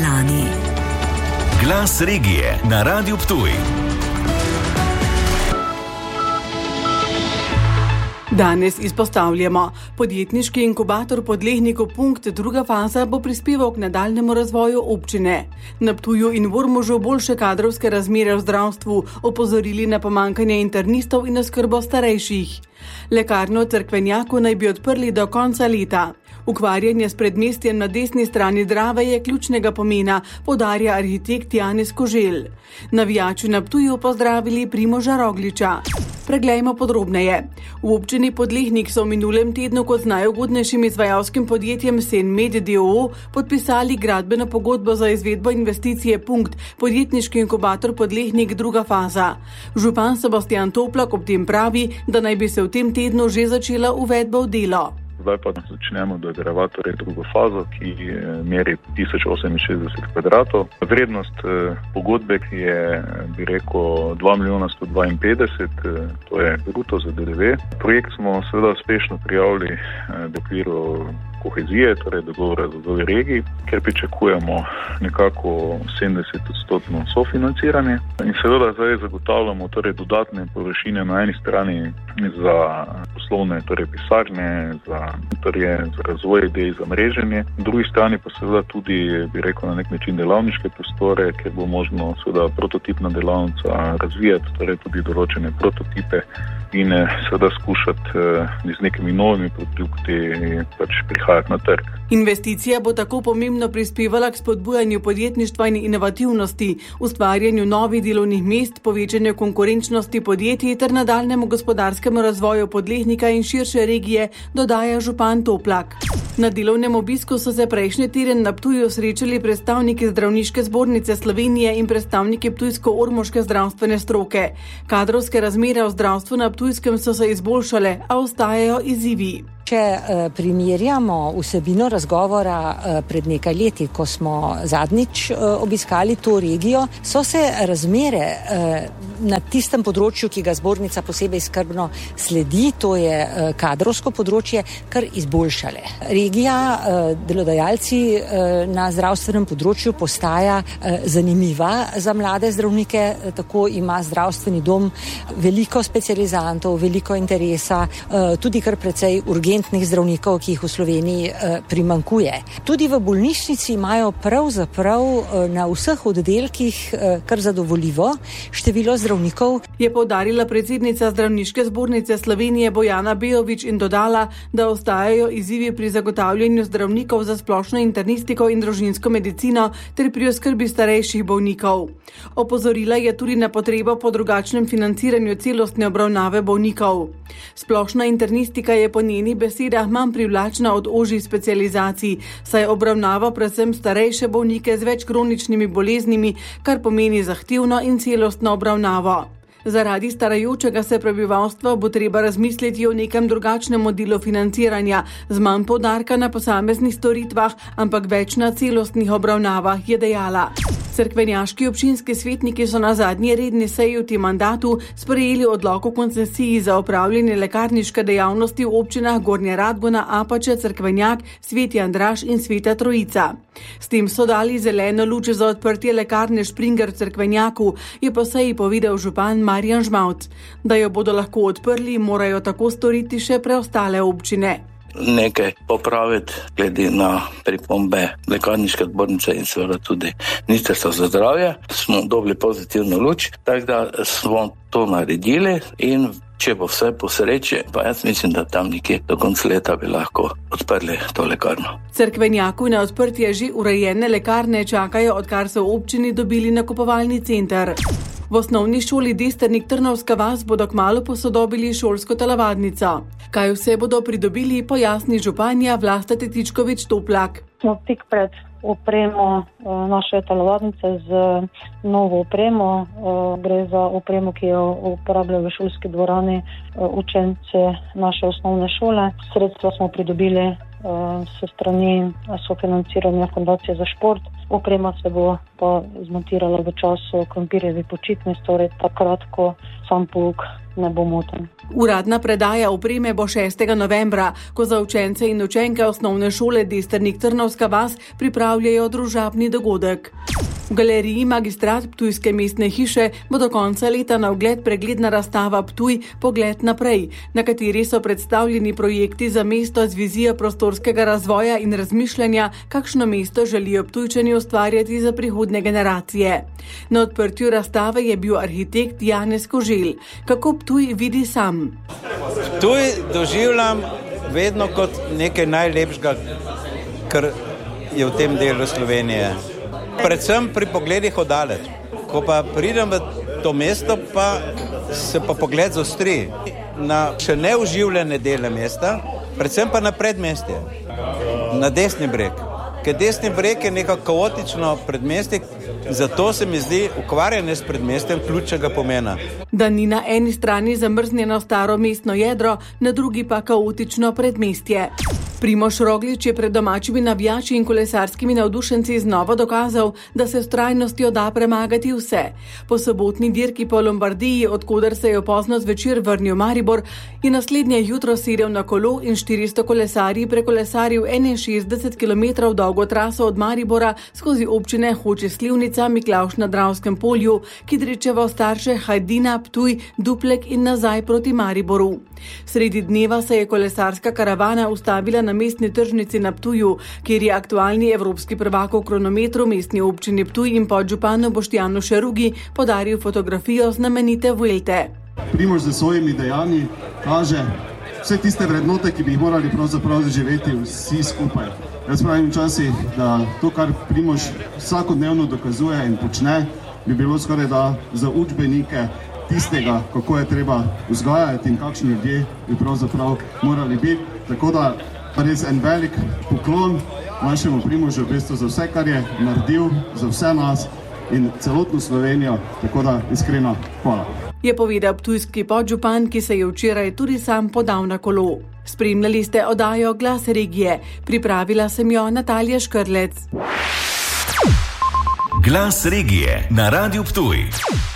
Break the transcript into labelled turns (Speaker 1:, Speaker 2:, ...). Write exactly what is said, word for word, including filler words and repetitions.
Speaker 1: lani. Glas regije na Radiu Ptuj.
Speaker 2: Danes izpostavljamo. Podjetniški inkubator Podlehnikov Punkt druga faza bo prispeval k nadaljnemu razvoju občine. Na Ptuju in v Ormožu boljše kadrovske razmere v zdravstvu, opozorili na pomanjkanje internistov in oskrbo starejših. Lekarno v Cerkvenjaku naj bi odprli do konca leta. Ukvarjanje s predmestjem na desni strani Drave je ključnega pomena, poudarja arhitekt Janez Koželj. Navijači na Ptuju pozdravili Primoža Rogliča. Preglejmo podrobneje. V občini Podlehnik so v minulem tednu kot z najugodnejšim izvajalskim podjetjem Senmed d. o. o. podpisali gradbeno pogodbo za izvedbo investicije Punkt, podjetniški inkubator Podlehnik druga faza. Župan Sebastijan Toplak ob tem pravi, da naj bi se v tem tednu že začela uvedba v delo.
Speaker 3: Zdaj pa začnemo dodelovati torej drugo fazo, ki meri tisoč oseminšestdeset kvadratov. Vrednost eh, pogodbe je, bi rekel, dva milijona sto dvainpetdeset, eh, to je bruto za D D V. Projekt smo seveda uspešno prijavili eh, v okviru kohezije, torej dogovora z dve regiji, ker pričakujemo nekako sedemdeset odstotno sofinanciranje. In seveda zdaj zagotavljamo torej dodatne površine na eni strani za poslovne torej pisarne, za mentorje, za razvoj idej, za mreženje. Na drugi strani pa seveda tudi, bi rekel, na nek način delavniške prostore, ker bo možno seveda prototipna delavnica razvijati, torej tudi določene prototipe in seveda skušati z nekimi novimi produkti pač prihajati na trg.
Speaker 2: Investicija bo tako pomembno prispevala k spodbujanju podjetništva in inovativnosti, ustvarjanju novih delovnih mest, povečanju konkurenčnosti podjetij ter nadaljnjemu gospodarskemu razvoju Podlehnika in širše regije, dodaja župan Toplak. Na delovnem obisku so se prejšnji teden na Ptuju srečali predstavniki Zdravniške zbornice Slovenije in predstavniki ptujsko-ormoške zdravstvene stroke. Kadrovske razmere v zdravstvu na Ptujskem so se izboljšale, a ostajajo izzivi.
Speaker 4: Če eh, primerjamo vsebino razgovora eh, pred nekaj leti, ko smo zadnjič eh, obiskali to regijo, so se razmere eh, na tistem področju, ki ga zbornica posebej skrbno sledi, to je eh, kadrovsko področje, kar izboljšale. Regija, eh, delodajalci eh, na zdravstvenem področju postaja eh, zanimiva za mlade zdravnike, eh, tako ima zdravstveni dom veliko specializantov, veliko interesa, eh, tudi kar precej urgentnih zdravnikov, ki jih v Sloveniji eh, primankuje. Tudi v bolnišnici imajo pravzaprav eh, na vseh oddelkih eh, kar zadovoljivo število zdravnikov.
Speaker 2: Je poudarila predsednica Zdravniške zbornice Slovenije Bojana Bejovič in dodala, da ostajajo izzivi pri zagotavljanju zdravnikov za splošno internistiko in družinsko medicino ter pri oskrbi starejših bolnikov. Opozorila je tudi na potrebo po drugačnem financiranju celostne obravnave bolnikov. Splošna internistika je po njeni besedah manj privlačna od ožjih specializacij, saj obravnava predvsem starejše bolnike z več kroničnimi boleznimi, kar pomeni zahtevno in celostno obravnavo. Zaradi starajočega se prebivalstva bo treba razmisliti o nekem drugačnem modelu financiranja, z manj poudarka na posameznih storitvah, ampak več na celostnih obravnavah, je dejala. Cerkvenjaški občinski svetniki so na zadnji redni seji v tem mandatu sprejeli odlok o koncesiji za opravljanje lekarniške dejavnosti v občinah Gornja Radgona, Apače, Cerkvenjak, Sveti Andraž in Sveta Trojica. S tem so dali zeleno luč za odprtje lekarne Springer v Cerkvenjaku, je po seji povedal župan Marjan Žmavc. Da jo bodo lahko odprli, morajo tako storiti še preostale občine.
Speaker 5: Nekaj popraviti glede na pripombe lekarniške zbornice in seveda tudi Ministrstva za zdravje. Smo dobili pozitivno luč, tako da smo to naredili in če bo vse po sreči, pa jaz mislim, da tam nekje do konca leta bi lahko odprli to lekarno.
Speaker 2: Cerkvenjaku na odprtje že urejene lekarne čakajo, odkar so v občini dobili nakupovalni center. V osnovni šoli Desternik Trnovska vas bodo kmalu posodobili šolsko telovadnico. Kaj vse bodo pridobili, pojasni županja Vlasta Tetičkovič Toplak.
Speaker 6: Smo tik pred opremo naše telovadnice z novo opremo. Gre za opremo, ki jo uporabljajo v šolski dvorani učenci naše osnovne šole. Sredstva smo pridobili se strani sofinanciranja Fundacije za šport. Oprema se bo pa zmontirala v času krompirjevi počitnic, torej takrat, ko sam pouk ne bo moten.
Speaker 2: Uradna predaja opreme bo šestega novembra, ko za učence in učenke osnovne šole Desternik Trnovska vas pripravljajo družabni dogodek. V galeriji Magistrat Ptujske mestne hiše bo do konca leta na ogled pregledna razstava Ptuj Pogled naprej, na kateri so predstavljeni projekti za mesto z vizijo prostorskega razvoja in razmišljanja, kakšno mesto želijo Ptujčani ustvarjati za prihodnje generacije. Na odprtju razstave je bil arhitekt Janez Koželj. Kako Ptuj vidi sam?
Speaker 7: Ptuj doživljam vedno kot nekaj najlepšega, kar je v tem delu Slovenije. Predvsem pri pogledih oddaleč. Ko pa pridem v to mesto, pa se pa pogled zostri na še neuživljene dele mesta, predvsem pa na predmestje, na desni breg. Ker desni breg je neko kaotično predmestje, zato se mi zdi ukvarjanje s predmestjem ključnega pomena.
Speaker 2: Da ni na eni strani zamrznjeno staro mestno jedro, na drugi pa kaotično predmestje. Primož Roglič je pred domačimi navijači in kolesarskimi navdušenci znova dokazal, da se s trajnostjo da premagati vse. Po sobotni dirki po Lombardiji, odkuder se je pozno zvečer vrnil Maribor, je naslednje jutro sedel na kolo in štiristo kolesarji prekolesaril enainšestdeset kilometrov dolgo traso od Maribora skozi občine Hoče Slivnica, Miklavž na Dravskem polju, Kidričevo, Starše, Hajdina, Ptuj, Duplek in nazaj proti Mariboru. Sredi dneva se je kolesarska karavana ustavila na mestni tržnici na Ptuju, kjer je aktualni evropski prvak v kronometru mestni občini Ptuj in podžupanu Boštjanu Šerugi podaril fotografijo znamenite Vuelte.
Speaker 8: Primož z svojimi dejanji kaže vse tiste vrednote, ki bi jih morali pravzaprav živeti vsi skupaj. Jaz pravim včasih, da to, kar Primož vsakodnevno dokazuje in počne, bi bilo skoraj da za učbenike tistega, kako je treba vzgajati in kakšni ljudje bi pravzaprav morali biti. Tako da res en velik poklon našemu Primožu v bistvu za vse, kar je naredil, za vse nas in celotno Slovenijo. Tako da iskreno hvala.
Speaker 2: Je povedal ptujski podžupan, ki se je včeraj tudi sam podal na kolo. Spremljali ste oddajo Glas regije. Pripravila sem jo Natalija Škrlec.
Speaker 1: Glas regije na Radiu Ptuj.